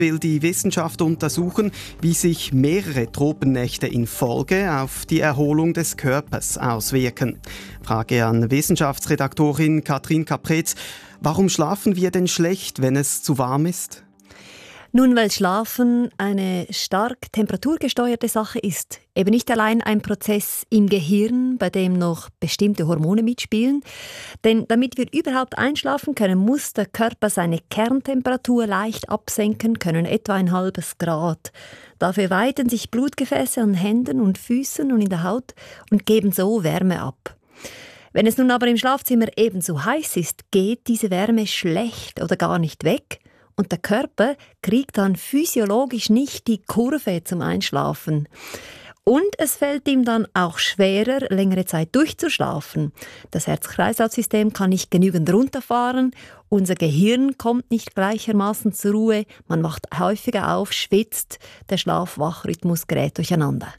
will die Wissenschaft untersuchen, wie sich mehrere Tropennächte in Folge auf die Erholung des Körpers auswirken. Frage an Wissenschaftsredaktorin Katrin Kapretz: Warum schlafen wir denn schlecht, wenn es zu warm ist? Nun, weil Schlafen eine stark temperaturgesteuerte Sache ist. Eben nicht allein ein Prozess im Gehirn, bei dem noch bestimmte Hormone mitspielen. Denn damit wir überhaupt einschlafen können, muss der Körper seine Kerntemperatur leicht absenken können, etwa 1,5 Grad. Dafür weiten sich Blutgefäße an Händen und Füßen und in der Haut und geben so Wärme ab. Wenn es nun aber im Schlafzimmer ebenso heiß ist, geht diese Wärme schlecht oder gar nicht weg. Und der Körper kriegt dann physiologisch nicht die Kurve zum Einschlafen. Und es fällt ihm dann auch schwerer, längere Zeit durchzuschlafen. Das Herz-Kreislauf-System kann nicht genügend runterfahren, unser Gehirn kommt nicht gleichermaßen zur Ruhe, man wacht häufiger auf, schwitzt, der Schlaf-Wach-Rhythmus gerät durcheinander.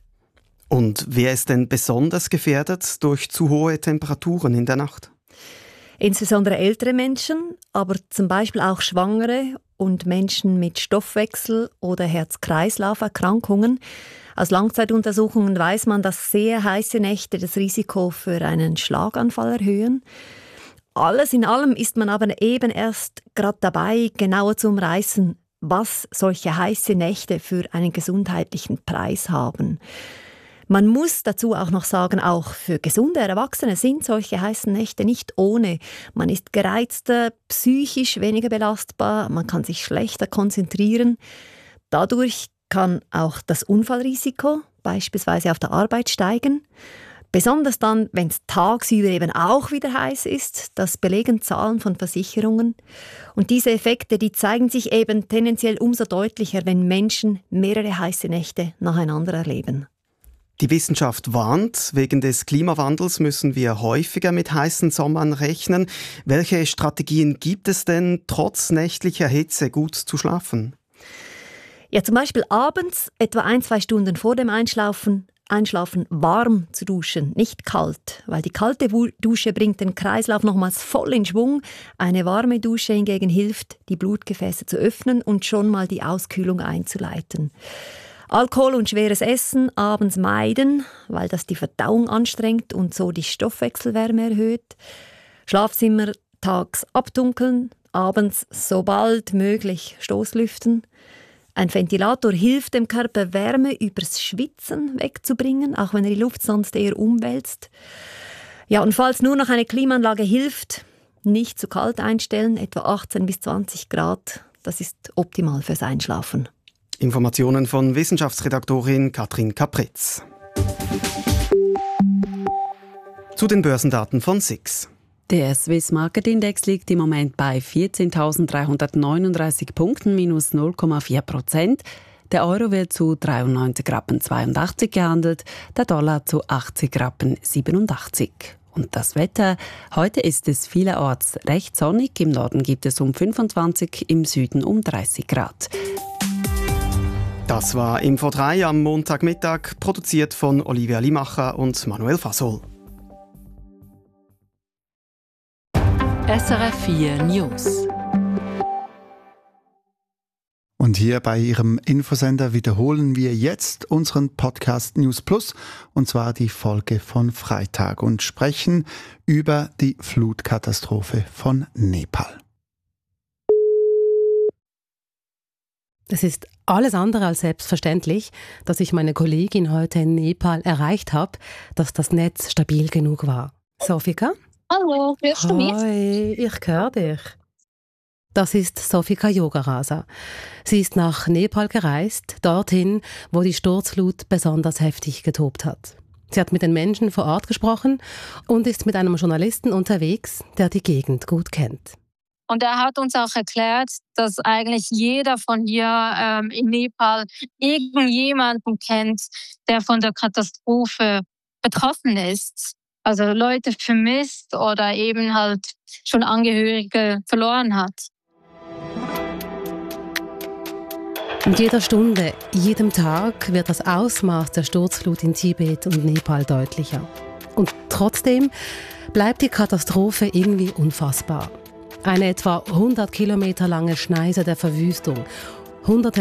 Und wer ist denn besonders gefährdet durch zu hohe Temperaturen in der Nacht? Insbesondere ältere Menschen, aber zum Beispiel auch Schwangere und Menschen mit Stoffwechsel- oder Herz-Kreislauf-Erkrankungen. Aus Langzeituntersuchungen weiß man, dass sehr heiße Nächte das Risiko für einen Schlaganfall erhöhen. Alles in allem ist man aber eben erst gerade dabei, genauer zu umreißen, was solche heiße Nächte für einen gesundheitlichen Preis haben. Man muss dazu auch noch sagen, auch für gesunde Erwachsene sind solche heißen Nächte nicht ohne. Man ist gereizter, psychisch weniger belastbar, man kann sich schlechter konzentrieren. Dadurch kann auch das Unfallrisiko beispielsweise auf der Arbeit steigen. Besonders dann, wenn es tagsüber eben auch wieder heiß ist, das belegen Zahlen von Versicherungen. Und diese Effekte, die zeigen sich eben tendenziell umso deutlicher, wenn Menschen mehrere heiße Nächte nacheinander erleben. Die Wissenschaft warnt, wegen des Klimawandels müssen wir häufiger mit heißen Sommern rechnen. Welche Strategien gibt es denn, trotz nächtlicher Hitze gut zu schlafen? Ja, zum Beispiel abends, etwa 1-2 Stunden vor dem Einschlafen warm zu duschen, nicht kalt. Weil die kalte Dusche bringt den Kreislauf nochmals voll in Schwung. Eine warme Dusche hingegen hilft, die Blutgefäße zu öffnen und schon mal die Auskühlung einzuleiten. Alkohol und schweres Essen abends meiden, weil das die Verdauung anstrengt und so die Stoffwechselwärme erhöht. Schlafzimmer tags abdunkeln, abends sobald möglich Stoßlüften. Ein Ventilator hilft dem Körper, Wärme übers Schwitzen wegzubringen, auch wenn er die Luft sonst eher umwälzt. Ja, und falls nur noch eine Klimaanlage hilft, nicht zu kalt einstellen, etwa 18 bis 20 Grad. Das ist optimal fürs Einschlafen. Informationen von Wissenschaftsredaktorin Katrin Kapretz. Zu den Börsendaten von SIX. Der Swiss Market Index liegt im Moment bei 14.339 Punkten, minus 0,4%. Der Euro wird zu 93,82 Rappen gehandelt, der Dollar zu 80,87 Rappen. Und das Wetter? Heute ist es vielerorts recht sonnig. Im Norden gibt es um 25, im Süden um 30 Grad. Das war Info 3 am Montagmittag, produziert von Olivia Limacher und Manuel Fasol. SRF 4 News. Und hier bei Ihrem Infosender wiederholen wir jetzt unseren Podcast News Plus, und zwar die Folge von Freitag, und sprechen über die Flutkatastrophe von Nepal. Es ist alles andere als selbstverständlich, dass ich meine Kollegin heute in Nepal erreicht habe, dass das Netz stabil genug war. Sofika? Hallo, hörst du mich? Hi, ich höre dich. Das ist Sofika Yogarasa. Sie ist nach Nepal gereist, dorthin, wo die Sturzflut besonders heftig getobt hat. Sie hat mit den Menschen vor Ort gesprochen und ist mit einem Journalisten unterwegs, der die Gegend gut kennt. Und er hat uns auch erklärt, dass eigentlich jeder von hier in Nepal irgendjemanden kennt, der von der Katastrophe betroffen ist. Also Leute vermisst oder eben halt schon Angehörige verloren hat. Mit jeder Stunde, jedem Tag wird das Ausmaß der Sturzflut in Tibet und Nepal deutlicher. Und trotzdem bleibt die Katastrophe irgendwie unfassbar. Eine etwa 100 Kilometer lange Schneise der Verwüstung. Hunderte